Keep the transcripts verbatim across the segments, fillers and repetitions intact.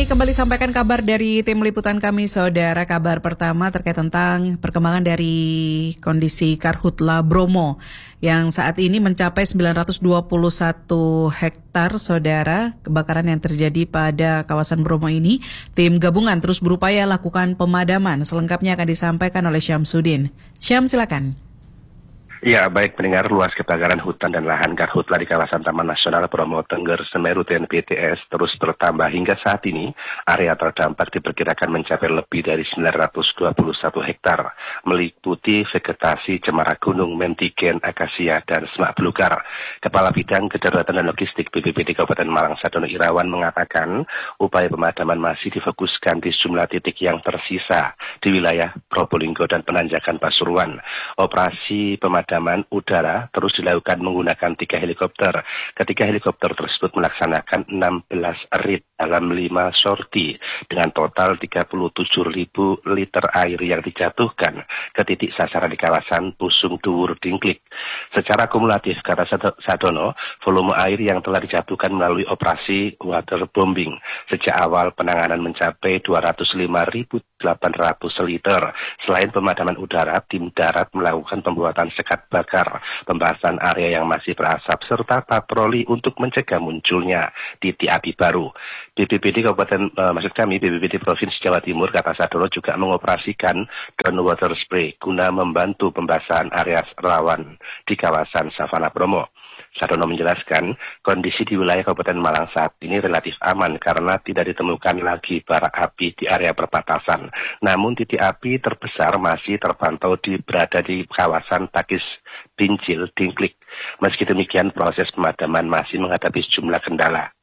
Kami kembali sampaikan kabar dari tim liputan kami, saudara. Kabar pertama terkait tentang perkembangan dari kondisi Karhutla Bromo yang saat ini mencapai sembilan ratus dua puluh satu hektar, saudara. Kebakaran yang terjadi pada kawasan Bromo ini, tim gabungan terus berupaya lakukan pemadaman. Selengkapnya akan disampaikan oleh Syamsuddin. Syam, silakan. Ya, baik pendengar, luas kebakaran hutan dan lahan karhutla di kawasan Taman Nasional Bromo Tengger Semeru T N P T S terus bertambah hingga saat ini. Area terdampak diperkirakan mencapai lebih dari sembilan ratus dua puluh satu hektar, meliputi vegetasi cemara gunung, mentigen, akasia, dan semak belukar. Kepala Bidang Kedaruratan dan Logistik B P B D Kabupaten Malang Sadono Irawan mengatakan upaya pemadaman masih difokuskan di sejumlah titik yang tersisa di wilayah Probolinggo dan Penanjakan Pasuruan. Operasi pemadaman Pemadaman udara terus dilakukan menggunakan tiga helikopter. Ketiga helikopter tersebut melaksanakan enam belas rit dalam lima sorti dengan total tiga puluh tujuh ribu liter air yang dijatuhkan ke titik sasaran di kawasan Pusung Duwur Dingklik. Secara kumulatif, kata Sadono, volume air yang telah dijatuhkan melalui operasi waterbombing sejak awal penanganan mencapai dua ratus lima ribu delapan ratus liter. Selain pemadaman udara, tim darat melakukan pembuatan sekat bakar, pembahasan area yang masih berasap, serta patroli untuk mencegah munculnya titik api baru. B P B D Kabupaten, uh, maksud kami B P B D Provinsi Jawa Timur, kata Sadono, juga mengoperasikan drone water spray guna membantu pembasahan area rawan di kawasan Savana Bromo. Sadono menjelaskan, kondisi di wilayah Kabupaten Malang saat ini relatif aman karena tidak ditemukan lagi bara api di area perbatasan. Namun titik api terbesar masih terpantau di berada di kawasan Pakis Bincil, Dingklik. Meski demikian, proses pemadaman masih menghadapi sejumlah kendala.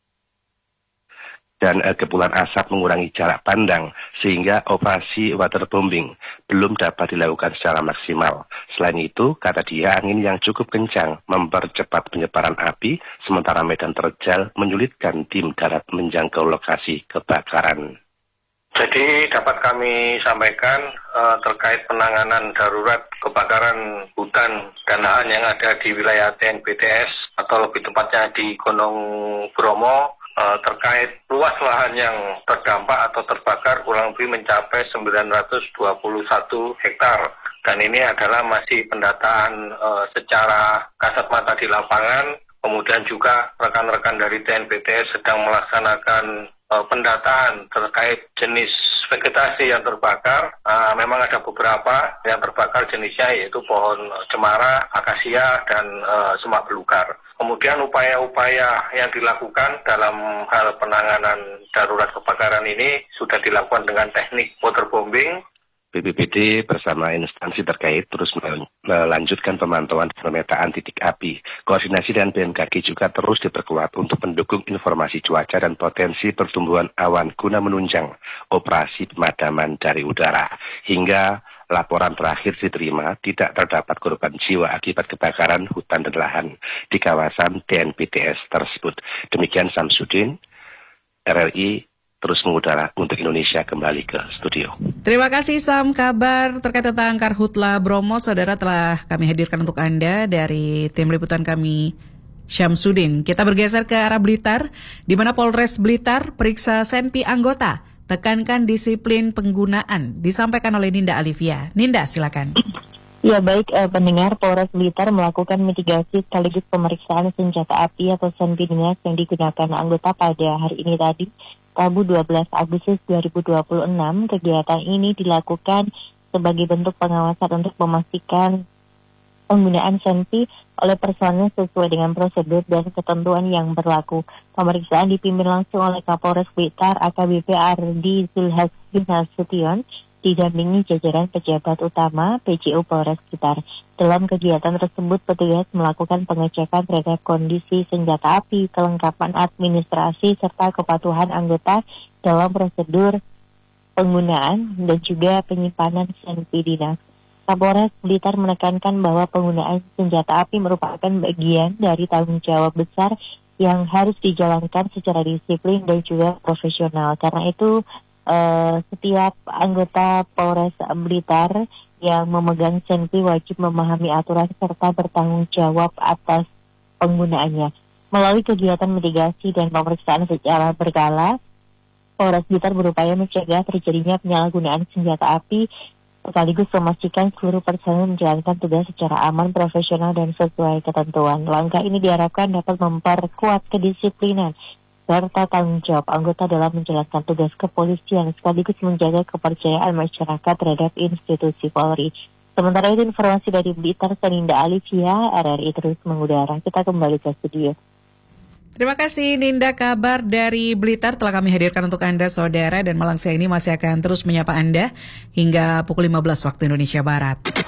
Dan eh, kepulan asap mengurangi jarak pandang sehingga operasi waterbombing belum dapat dilakukan secara maksimal. Selain itu, kata dia, angin yang cukup kencang mempercepat penyebaran api, sementara medan terjal menyulitkan tim darat menjangkau lokasi kebakaran. Jadi dapat kami sampaikan uh, terkait penanganan darurat kebakaran hutan dan lahan yang ada di wilayah T N P T S atau lebih tepatnya di Gunung Bromo. Uh, terkait luas lahan yang terdampak atau terbakar kurang lebih mencapai sembilan ratus dua puluh satu hektar. Dan ini adalah masih pendataan uh, secara kasat mata di lapangan. Kemudian juga rekan-rekan dari T N P T S sedang melaksanakan uh, pendataan terkait jenis vegetasi yang terbakar. Uh, memang ada beberapa yang terbakar jenisnya yaitu pohon cemara, akasia, dan uh, semak belukar. Kemudian upaya-upaya yang dilakukan dalam hal penanganan darurat kebakaran ini sudah dilakukan dengan teknik waterbombing. B P B D bersama instansi terkait terus melanjutkan pemantauan dan pemetaan titik api. Koordinasi dan B M K G juga terus diperkuat untuk mendukung informasi cuaca dan potensi pertumbuhan awan guna menunjang operasi pemadaman dari udara. Hingga laporan terakhir diterima, tidak terdapat korban jiwa akibat kebakaran hutan dan lahan di kawasan T N P T S tersebut. Demikian Syamsuddin, R R I terus mengudara untuk Indonesia, kembali ke studio. Terima kasih Sam, kabar terkait tentang Karhutla Bromo, saudara, telah kami hadirkan untuk Anda dari tim liputan kami Syamsuddin. Kita bergeser ke arah Blitar, di mana Polres Blitar periksa Senpi anggota. Tekankan disiplin penggunaan, disampaikan oleh Ninda Alivia. Ninda, silakan. Ya baik, eh, pendengar, Polres Blitar melakukan mitigasi sekaligus pemeriksaan senjata api atau senpi dinas yang digunakan anggota pada hari ini tadi, Rabu dua belas Agustus dua ribu dua puluh enam. Kegiatan ini dilakukan sebagai bentuk pengawasan untuk memastikan penggunaan senpi oleh personel sesuai dengan prosedur dan ketentuan yang berlaku. Pemeriksaan dipimpin langsung oleh Kapolres Blitar A K B P Ardi Zulhasbi Nasution, didampingi jajaran pejabat utama P J U Polres Blitar. Dalam kegiatan tersebut, petugas melakukan pengecekan terhadap kondisi senjata api, kelengkapan administrasi, serta kepatuhan anggota dalam prosedur penggunaan dan juga penyimpanan senpi dinas. Kapolres Blitar menekankan bahwa penggunaan senjata api merupakan bagian dari tanggung jawab besar yang harus dijalankan secara disiplin dan juga profesional. Karena itu, eh, setiap anggota Polres Blitar yang memegang senpi wajib memahami aturan serta bertanggung jawab atas penggunaannya. Melalui kegiatan mitigasi dan pemeriksaan secara berkala, Polres Blitar berupaya mencegah terjadinya penyalahgunaan senjata api sekaligus memastikan seluruh personel menjalankan tugas secara aman, profesional, dan sesuai ketentuan. Langkah ini diharapkan dapat memperkuat kedisiplinan serta tanggung jawab anggota dalam menjalankan tugas kepolisian sekaligus menjaga kepercayaan masyarakat terhadap institusi Polri. Sementara itu informasi dari Blitar, Ninda Alivia, R R I terus mengudara. Kita kembali ke studio. Terima kasih Ninda, kabar dari Blitar telah kami hadirkan untuk Anda saudara, dan Malang siang ini masih akan terus menyapa Anda hingga pukul lima belas waktu Indonesia Barat.